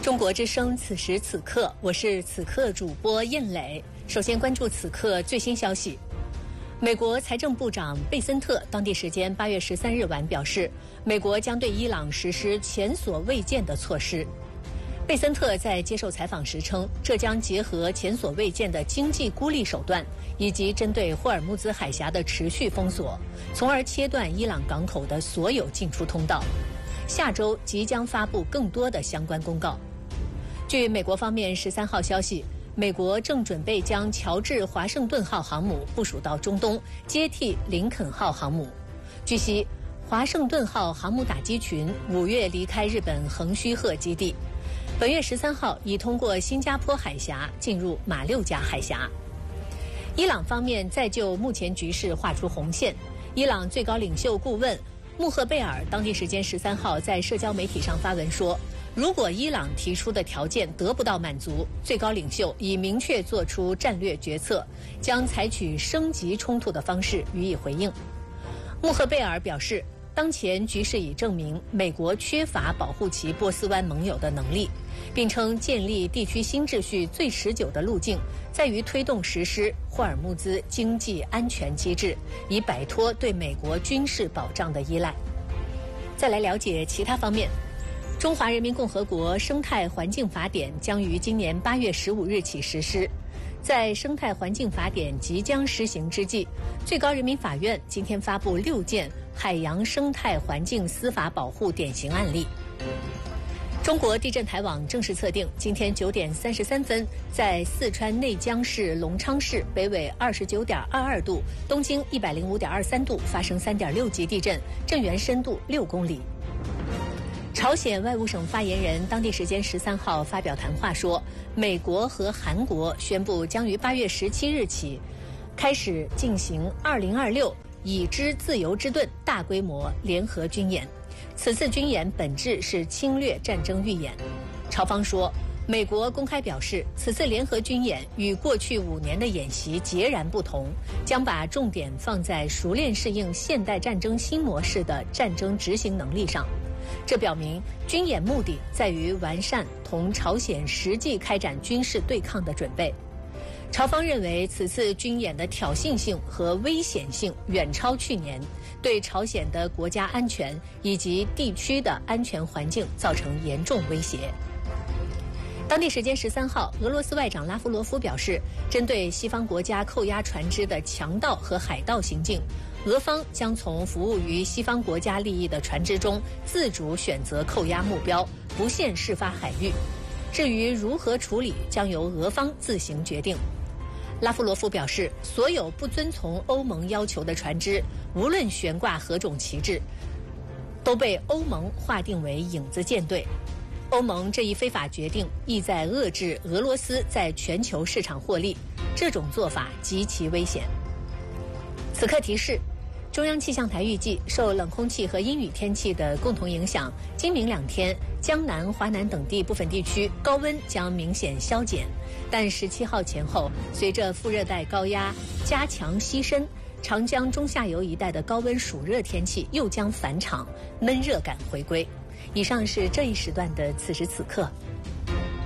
中国之声，此时此刻，我是此刻主播燕磊。首先关注此刻最新消息。美国财政部长贝森特当地时间8月13日晚表示，美国将对伊朗实施前所未见的措施。贝森特在接受采访时称，这将结合前所未见的经济孤立手段，以及针对霍尔木兹海峡的持续封锁，从而切断伊朗港口的所有进出通道。下周即将发布更多的相关公告。据美国方面13号消息，美国正准备将乔治华盛顿号航母部署到中东，接替林肯号航母。据悉，华盛顿号航母打击群5月离开日本横须贺基地，本月13号已通过新加坡海峡进入马六甲海峡。伊朗方面再就目前局势画出红线。伊朗最高领袖顾问穆赫贝尔当地时间13号在社交媒体上发文说，如果伊朗提出的条件得不到满足，最高领袖已明确做出战略决策，将采取升级冲突的方式予以回应。穆赫贝尔表示，当前局势已证明美国缺乏保护其波斯湾盟友的能力，并称建立地区新秩序最持久的路径在于推动实施霍尔木兹经济安全机制，以摆脱对美国军事保障的依赖。再来了解其他方面。中华人民共和国生态环境法典将于今年8月15日起实施。在生态环境法典即将施行之际，最高人民法院今天发布6件海洋生态环境司法保护典型案例。中国地震台网正式测定，今天9点33分，在四川内江市隆昌市北纬29.22度、东经105.23度发生3.6级地震，震源深度6公里。朝鲜外务省发言人当地时间13号发表谈话说，美国和韩国宣布将于8月17日起开始进行2026已知自由之盾大规模联合军演。此次军演本质是侵略战争预演。朝方说，美国公开表示，此次联合军演与过去5年的演习截然不同，将把重点放在熟练适应现代战争新模式的战争执行能力上。这表明军演目的在于完善同朝鲜实际开展军事对抗的准备。朝方认为，此次军演的挑衅性和危险性远超去年，对朝鲜的国家安全以及地区的安全环境造成严重威胁。当地时间13号，俄罗斯外长拉夫罗夫表示，针对西方国家扣押船只的强盗和海盗行径，俄方将从服务于西方国家利益的船只中自主选择扣押目标，不限事发海域。至于如何处理，将由俄方自行决定。拉夫罗夫表示，所有不遵从欧盟要求的船只，无论悬挂何种旗帜，都被欧盟划定为影子舰队。欧盟这一非法决定意在遏制俄罗斯在全球市场获利，这种做法极其危险。此刻提示，中央气象台预计，受冷空气和阴雨天气的共同影响，今明2天，江南、华南等地部分地区高温将明显消减，但17号前后，随着副热带高压加强西伸，长江中下游一带的高温暑热天气又将返场，闷热感回归。以上是这一时段的此时此刻。